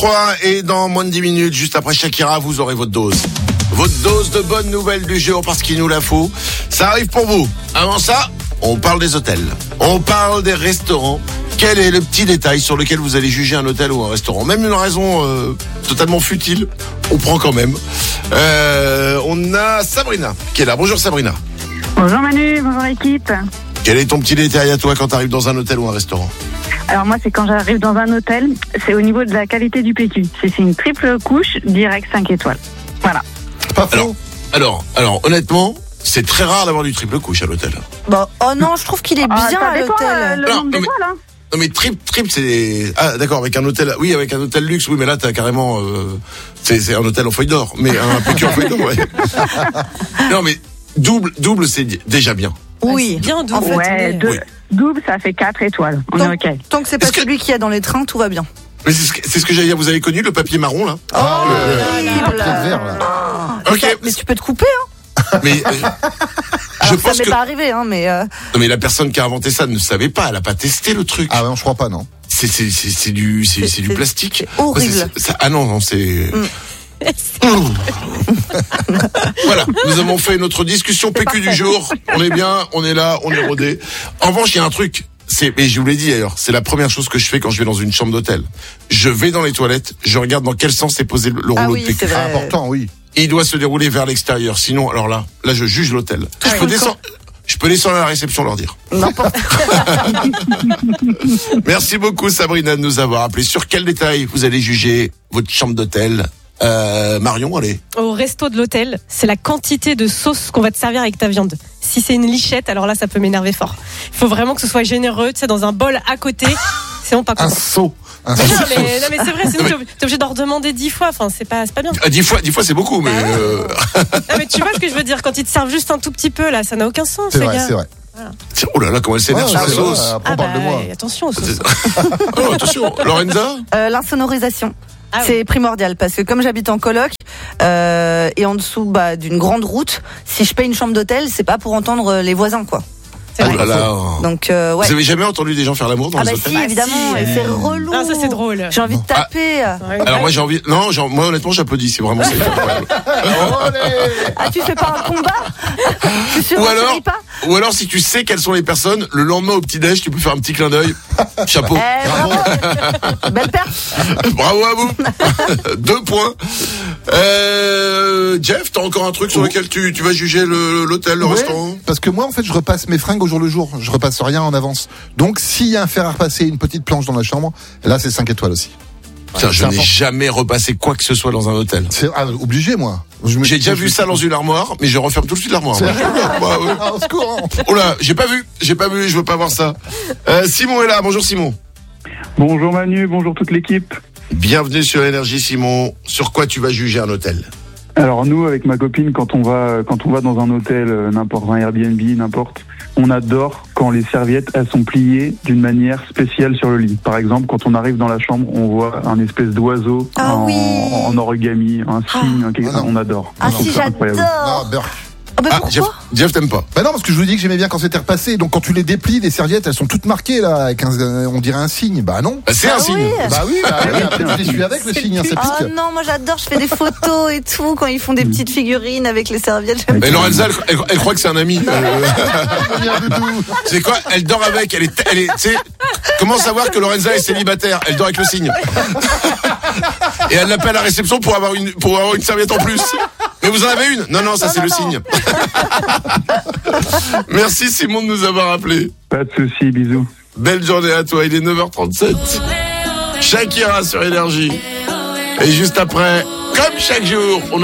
8h33 et dans moins de 10 minutes, juste après Shakira, vous aurez votre dose. Votre dose de bonnes nouvelles du jour parce qu'il nous la faut. Ça arrive pour vous. Avant ça, on parle des hôtels. On parle des restaurants. Quel est le petit détail sur lequel vous allez juger un hôtel ou un restaurant? Même une raison totalement futile, on prend quand même. On a Sabrina qui est là. Bonjour Sabrina. Bonjour Manu, bonjour l'équipe. Quel est ton petit détail à toi quand tu arrives dans un hôtel ou un restaurant? Alors moi, c'est quand j'arrive dans un hôtel, c'est au niveau de la qualité du PQ. Si c'est une triple couche, direct 5 étoiles. Voilà. Pas faux. Alors, honnêtement, c'est très rare d'avoir du triple couche à l'hôtel. Bon, oh non, je trouve qu'il est bien ça à dépend, l'hôtel. le nombre d'étoiles, hein. Non mais triple c'est... Ah d'accord, avec un hôtel... Oui, avec un hôtel luxe, oui, mais là t'as carrément... C'est un hôtel en feuille d'or, mais un PQ en feuille d'or, ouais. Non mais double c'est déjà bien. Oui, bien double. en fait, Ouais, Oui. double, ça fait 4 étoiles. On est OK. tant que c'est pas Est-ce que- celui qu'il y a dans les trains, tout va bien. Mais c'est ce que j'allais dire, vous avez connu le papier marron là? Très vert, là. Ok, Mais tu peux te couper, hein. mais... je Alors, ça pense m'est que... pas arrivé, hein, mais Non mais la personne qui a inventé ça ne savait pas, elle a pas testé le truc. Ah ouais, je crois pas, non. C'est du plastique. c'est horrible. Ah non, c'est... Voilà, nous avons fait notre discussion PQ du jour. On est bien, on est là, on est rodé. En revanche, il y a un truc. Et je vous l'ai dit d'ailleurs, c'est la première chose que je fais quand je vais dans une chambre d'hôtel. Je vais dans les toilettes, je regarde dans quel sens est posé le rouleau ah de oui, PQ. c'est vrai. Important, oui. Il doit se dérouler vers l'extérieur. Sinon, alors là, je juge l'hôtel. Je peux descendre à la réception leur dire. N'importe Merci beaucoup Sabrina de nous avoir appelé. Sur quel détail vous allez juger votre chambre d'hôtel? Marion, allez. Au resto de l'hôtel, c'est la quantité de sauce qu'on va te servir avec ta viande. Si c'est une lichette, alors là, ça peut m'énerver fort. Il faut vraiment que ce soit généreux, tu sais, dans un bol à côté. Sinon, pas Un content. seau. Un Non, seau. mais c'est vrai, sinon t'es obligé d'en redemander 10 fois. Enfin, c'est pas bien. 10 fois c'est beaucoup, mais... Non, mais tu vois ce que je veux dire, quand ils te servent juste un tout petit peu, là, ça n'a aucun sens, C'est les vrai, gars. c'est vrai. Oh là là, comment elle s'énerve Ouais, sur la c'est vrai, sauce. après, on parle de moi. Attention aux sauces. Oh, attention, Lorenza. l'insonorisation. Ah oui. C'est primordial parce que comme j'habite en coloc et en dessous d'une grande route, si je paye une chambre d'hôtel, c'est pas pour entendre les voisins, quoi. C'est Oh vrai. là là. Donc ouais. Vous avez jamais entendu des gens faire l'amour dans Ah les bah hôtels? si, évidemment, si. et c'est relou. Ah, ça, c'est drôle. J'ai envie de taper. Alors moi j'ai envie... Non, moi honnêtement j'applaudis, c'est vraiment... c'est incroyable. Ah, tu fais pas un combat? Tu Ou alors, surenchéris pas? ou alors si tu sais quelles sont les personnes, le lendemain au petit-déj, tu peux faire un petit clin d'œil. Chapeau. Bravo. Belle perte. Bravo à vous. 2 points. Jeff, t'as encore un truc sur lequel tu vas juger l'hôtel, le Ouais, restaurant? parce que moi, en fait, je repasse mes fringues au jour le jour. Je repasse rien en avance. Donc, s'il y a un fer à repasser, une petite planche dans la chambre, là, c'est 5 étoiles aussi. Tiens, je c'est n'ai important. jamais repassé quoi que ce soit dans un hôtel. C'est obligé, moi. J'ai déjà vu ça dans une armoire, mais je referme tout de suite l'armoire. C'est moi. Ouais, ouais. Ah, au secours, hein. Oh là, j'ai pas vu, je veux pas voir ça. Simon est là, bonjour Simon. Bonjour Manu, bonjour toute l'équipe. Bienvenue sur Énergie Simon. Sur quoi tu vas juger un hôtel? Alors nous, avec ma copine, quand on va dans un hôtel, n'importe, un Airbnb, n'importe, on adore quand les serviettes, elles sont pliées d'une manière spéciale sur le lit. Par exemple, quand on arrive dans la chambre, on voit un espèce d'oiseau Ah oui. en origami, un cygne, non. on adore. Ah Je trouve si, ça incroyable. j'adore. Non, Burke. Oh, bah Ah, pourquoi? Jeff t'aimes pas? Bah non, parce que je vous dis que j'aimais bien quand c'était repassé. Donc, quand tu les déplies, les serviettes, elles sont toutes marquées, là, avec on dirait un signe. Bah non. Bah, c'est Ah un signe. oui. Bah oui, après, tu l'essuies avec le signe, hein, ça Oh pique. non, moi j'adore, je fais des photos et tout quand ils font des petites figurines avec les serviettes. J'aime Mais bien. Lorenza, elle croit que c'est un ami. Rien du tout. C'est quoi? Elle dort avec, elle est, tu sais, comment savoir que Lorenza est célibataire? Elle dort avec le signe. Et elle l'appelle à la réception pour avoir une serviette en plus. Mais vous en avez une? Non, ça c'est le signe. Merci Simon de nous avoir appelés. Pas de soucis, bisous. Belle journée à toi, il est 9h37. Shakira sur Énergie. Et juste après, comme chaque jour, on